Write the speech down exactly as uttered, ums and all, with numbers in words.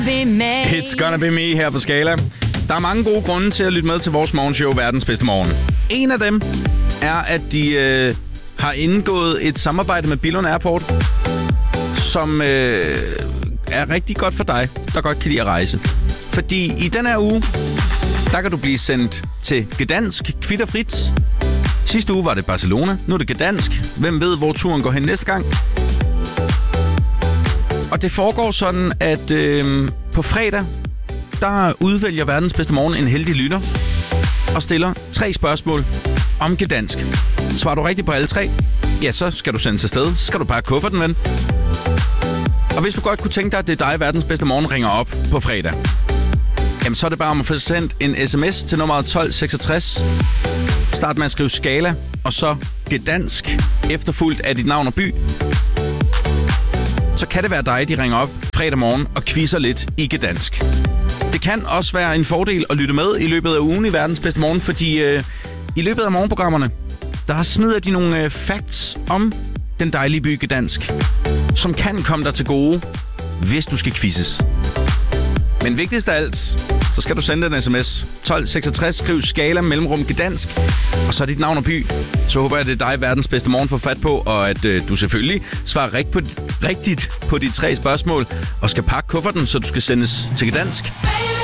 It's gonna be me her på Skala. Der er mange gode grunde til at lytte med til vores morgenshow, Verdens Bedste Morgen. En af dem er, at de øh, har indgået et samarbejde med Billund Airport, som øh, er rigtig godt for dig, der godt kan lide at rejse. Fordi i den her uge, der kan du blive sendt til Gdansk kvitterfrit. Sidste uge var det Barcelona, nu er det Gdansk. Hvem ved, hvor turen går hen næste gang? Og det foregår sådan, at øh, på fredag, der udvælger Verdens Bedste Morgen en heldig lytter og stiller tre spørgsmål om Gdansk. Svarer du rigtigt på alle tre, ja, så skal du sendes afsted. Så skal du pakke kufferten, ven. Og hvis du godt kunne tænke dig, at det er dig, Verdens Bedste Morgen ringer op på fredag, jamen så er det bare om at få sendt en sms til nummeret tolv seksogtres. Start med at skrive Skala, og så Gdansk, efterfulgt af dit navn og by. Så kan det være dig, de ringer op fredag morgen og quizzer lidt i Gdansk. Det kan også være en fordel at lytte med i løbet af ugen i Verdens Bedste Morgen, fordi øh, i løbet af morgenprogrammerne, der smider de nogle øh, facts om den dejlige by Gdansk, som kan komme dig til gode, hvis du skal quizzes. Men vigtigst af alt, så skal du sende en sms. tolv seksogtres, skriv Skala, mellemrum Gdansk, og så dit navn og by. Så håber jeg, at det er dig, Verdens Bedste Morgen, får fat på, og at øh, du selvfølgelig svarer rigt på, rigtigt på de tre spørgsmål, og skal pakke kufferten, så du skal sendes til Gdansk.